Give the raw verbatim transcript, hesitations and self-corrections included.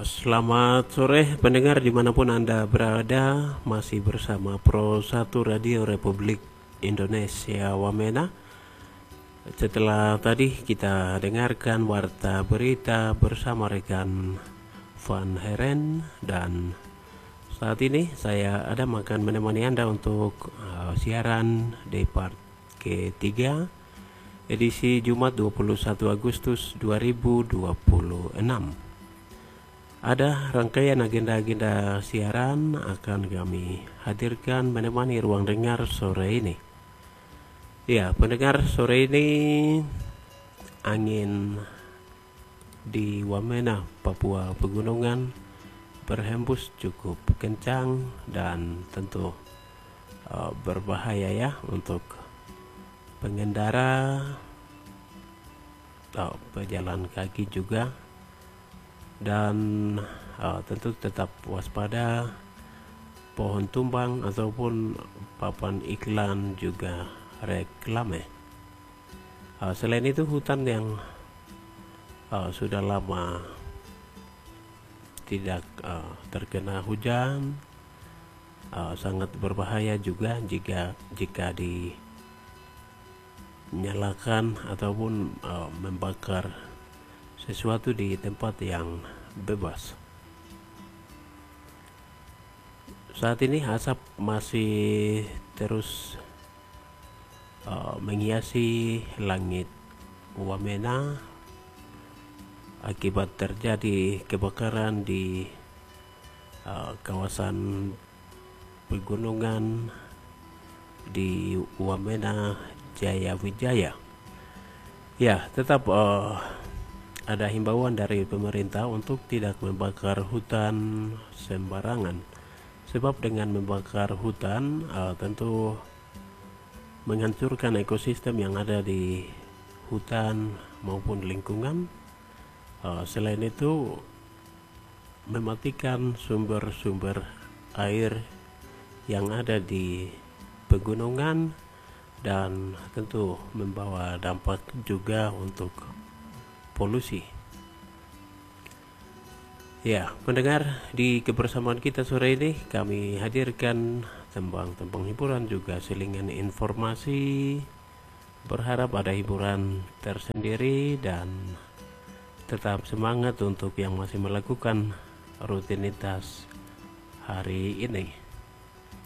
Selamat sore pendengar dimanapun Anda berada. Masih bersama Pro satu Radio Republik Indonesia Wamena. Setelah tadi kita dengarkan warta berita bersama rekan Van Heren, dan saat ini saya Adam akan menemani Anda untuk uh, siaran di part ketiga edisi Jumat dua puluh satu Agustus dua ribu dua puluh enam. Ada rangkaian agenda-agenda siaran akan kami hadirkan menemani ruang dengar sore ini. Ya, pendengar, sore ini angin di Wamena, Papua Pegunungan berhembus cukup kencang dan tentu uh, berbahaya ya untuk pengendara, uh, pejalan kaki juga. Dan uh, tentu tetap waspada pohon tumbang ataupun papan iklan juga reklame. Uh, selain itu hutan yang uh, sudah lama tidak uh, terkena hujan uh, sangat berbahaya juga jika jika dinyalakan ataupun uh, membakar sesuatu di tempat yang bebas. Saat ini asap masih terus uh, menghiasi langit Wamena akibat terjadi kebakaran di uh, kawasan pegunungan di Wamena Jaya Wijaya. Ya, tetap uh, ada himbauan dari pemerintah untuk tidak membakar hutan sembarangan, sebab dengan membakar hutan uh, tentu menghancurkan ekosistem yang ada di hutan maupun lingkungan. Uh, selain itu mematikan sumber-sumber air yang ada di pegunungan dan tentu membawa dampak juga untuk polusi. Ya, pendengar, di kebersamaan kita sore ini kami hadirkan tembang-tembang hiburan juga selingan informasi. Berharap ada hiburan tersendiri dan tetap semangat untuk yang masih melakukan rutinitas hari ini.